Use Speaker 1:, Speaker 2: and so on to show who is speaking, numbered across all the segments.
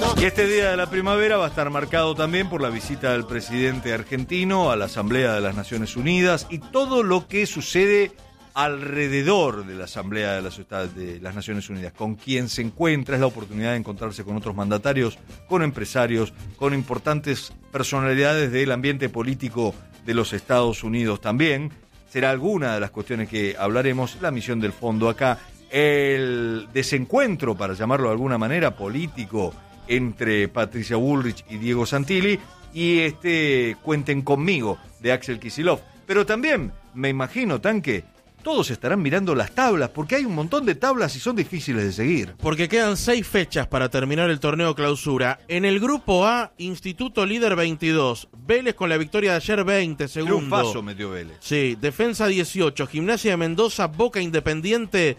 Speaker 1: Y este día de la primavera va a estar marcado también por la visita del presidente argentino a la Asamblea de las Naciones Unidas y todo lo que sucede alrededor de la Asamblea de las Naciones Unidas. Con quien se encuentra, es la oportunidad de encontrarse con otros mandatarios, con empresarios, con importantes personalidades del ambiente político de los Estados Unidos también. Será alguna de las cuestiones que hablaremos, la misión del fondo acá, el desencuentro, para llamarlo de alguna manera, político entre Patricia Bullrich y Diego Santilli, y Cuenten conmigo, de Axel Kicillof. Pero también, me imagino, Tanque, todos estarán mirando las tablas, porque hay un montón de tablas y son difíciles de seguir.
Speaker 2: Porque quedan 6 fechas para terminar el torneo clausura. En el grupo A, Instituto líder 22, Vélez con la victoria de ayer 20, segundo.
Speaker 1: Triunfazo metió Vélez.
Speaker 2: Sí, Defensa 18, Gimnasia de Mendoza, Boca Independiente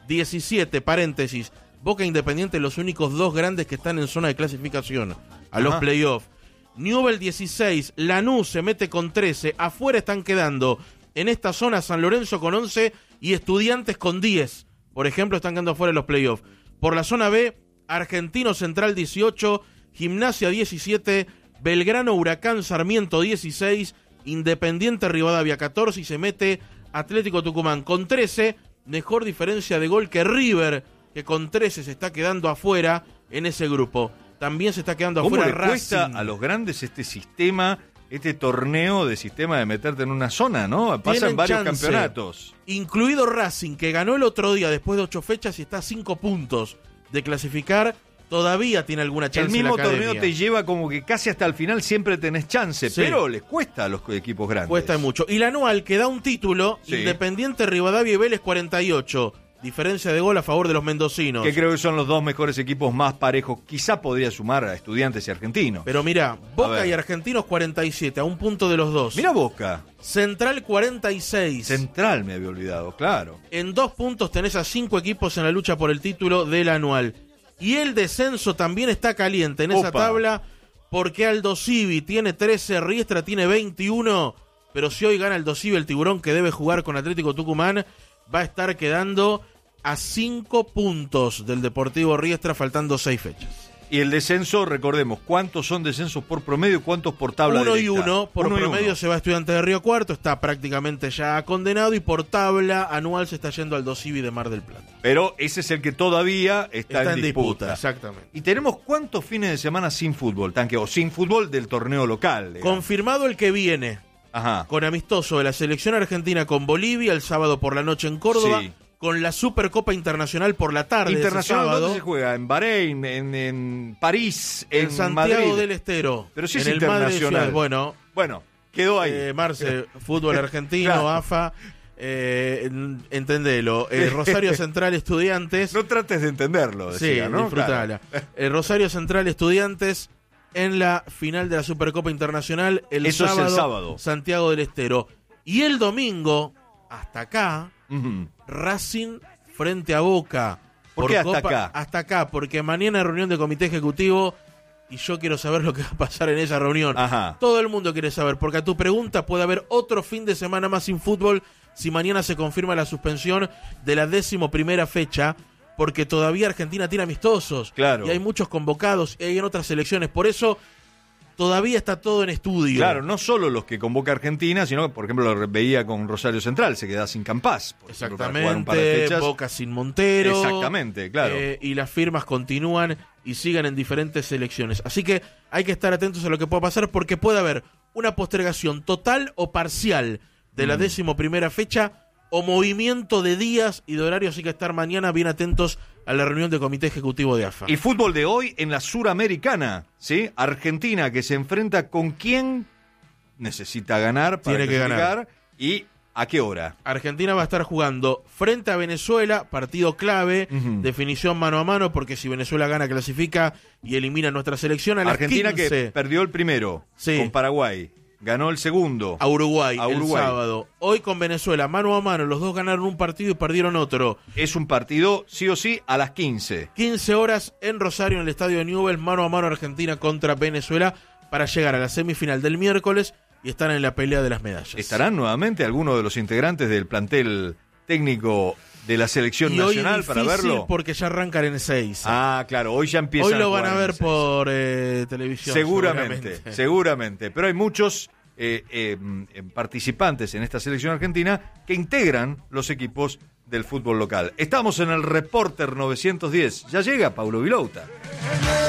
Speaker 2: 17, paréntesis. Boca Independiente los únicos 2 grandes que están en zona de clasificación a los playoffs. Newell 16, Lanús se mete con 13, afuera están quedando en esta zona San Lorenzo con 11 y Estudiantes con 10. Por ejemplo, están quedando afuera de los playoffs. Por la zona B, Argentino Central 18, Gimnasia 17, Belgrano Huracán Sarmiento 16, Independiente Rivadavia 14 y se mete Atlético Tucumán con 13. Mejor diferencia de gol que River, que con 13 se está quedando afuera en ese grupo. También se está quedando afuera Racing. ¿Cómo le cuesta
Speaker 1: a los grandes este sistema, este torneo de sistema de meterte en una zona, ¿no? Pasan varios campeonatos.
Speaker 2: Incluido Racing, que ganó el otro día después de 8 fechas y está a 5 puntos de clasificar. Todavía tiene alguna chance.
Speaker 1: El mismo torneo te lleva como que casi hasta el final siempre tenés chance, sí, pero les cuesta a los equipos grandes.
Speaker 2: Cuesta mucho. Y la anual que da un título, sí. Independiente Rivadavia y Vélez 48. Diferencia de gol a favor de los mendocinos.
Speaker 1: Que creo que son los 2 mejores equipos más parejos. Quizá podría sumar a Estudiantes y Argentinos.
Speaker 2: Pero mirá, Boca y Argentinos 47, a un punto de los 2.
Speaker 1: Mirá Boca.
Speaker 2: Central 46.
Speaker 1: Central me había olvidado, claro.
Speaker 2: En 2 puntos tenés a 5 equipos en la lucha por el título del anual. Y el descenso también está caliente en esa tabla, porque Aldo Civi tiene 13, Riestra tiene 21, pero si hoy gana Aldo Civi, el Tiburón que debe jugar con Atlético Tucumán, va a estar quedando a 5 puntos del Deportivo Riestra, faltando 6 fechas.
Speaker 1: Y el descenso, recordemos, ¿cuántos son descensos por promedio y cuántos por tabla directa?
Speaker 2: 1 y 1, por promedio se va Estudiantes de Río Cuarto, está prácticamente ya condenado, y por tabla anual se está yendo Aldo Civi de Mar del Plata. Pero
Speaker 1: ese es el que todavía está en disputa.
Speaker 2: Exactamente.
Speaker 1: ¿Y tenemos cuántos fines de semana sin fútbol, Tanque? O sin fútbol del torneo local, digamos.
Speaker 2: Confirmado el que viene.
Speaker 1: Ajá.
Speaker 2: Con amistoso de la selección argentina con Bolivia el sábado por la noche en Córdoba, sí, con la Supercopa Internacional por la tarde.
Speaker 1: ¿Internacional
Speaker 2: sábado,
Speaker 1: dónde se juega? ¿En Bahrein? ¿En París?
Speaker 2: ¿En Santiago
Speaker 1: Madrid?
Speaker 2: del Estero?
Speaker 1: Pero sí es
Speaker 2: en
Speaker 1: internacional.
Speaker 2: Bueno,
Speaker 1: quedó ahí.
Speaker 2: Marce, fútbol argentino, claro. AFA, entendelo. Rosario Central Estudiantes.
Speaker 1: No trates de entenderlo, decía,
Speaker 2: sí,
Speaker 1: ¿no?
Speaker 2: Disfrutala. Claro. Rosario Central Estudiantes en la final de la Supercopa Internacional
Speaker 1: Eso es el sábado.
Speaker 2: Santiago del Estero. Y el domingo, hasta acá, Racing frente a Boca.
Speaker 1: ¿Por qué hasta acá?
Speaker 2: Hasta acá, porque mañana reunión de comité ejecutivo y yo quiero saber lo que va a pasar en esa reunión.
Speaker 1: Ajá.
Speaker 2: Todo el mundo quiere saber, porque a tu pregunta puede haber otro fin de semana más sin fútbol si mañana se confirma la suspensión de la 11ª fecha, porque todavía Argentina tiene amistosos.
Speaker 1: Claro.
Speaker 2: Y hay muchos convocados y hay en otras selecciones. Por eso todavía está todo en estudio.
Speaker 1: Claro, no solo los que convoca Argentina, sino, por ejemplo, lo veía con Rosario Central, se queda sin Campás.
Speaker 2: Exactamente, Boca sin Montero.
Speaker 1: Exactamente, claro.
Speaker 2: Y las firmas continúan y siguen en diferentes selecciones. Así que hay que estar atentos a lo que pueda pasar, porque puede haber una postergación total o parcial de la 11ª fecha, o movimiento de días y de horarios. Hay que estar mañana bien atentos a la reunión de comité ejecutivo de AFA.
Speaker 1: Y fútbol de hoy en la Suramericana, ¿sí? Argentina, que se enfrenta con quién necesita ganar para
Speaker 2: tiene que ganar.
Speaker 1: ¿Y a qué hora?
Speaker 2: Argentina va a estar jugando frente a Venezuela, partido clave, definición mano a mano, porque si Venezuela gana clasifica y elimina a nuestra selección a las
Speaker 1: Argentina
Speaker 2: 15.
Speaker 1: Que perdió el primero con Paraguay. Ganó el segundo.
Speaker 2: A Uruguay el sábado. Hoy con Venezuela, mano a mano. Los dos ganaron un partido y perdieron otro.
Speaker 1: Es un partido, sí o sí, a las 15.
Speaker 2: 15 horas en Rosario, en el estadio de Newell's, mano a mano Argentina contra Venezuela, para llegar a la semifinal del miércoles y estar en la pelea de las medallas.
Speaker 1: ¿Estarán nuevamente algunos de los integrantes del plantel técnico de la selección
Speaker 2: y hoy
Speaker 1: nacional para verlo?
Speaker 2: Porque ya arrancan en 6.
Speaker 1: Claro, hoy ya empiezan.
Speaker 2: Hoy lo van a ver por televisión.
Speaker 1: Seguramente. Pero hay muchos participantes en esta selección argentina que integran los equipos del fútbol local. Estamos en el Reporter 910. Ya llega Paulo Vilouta.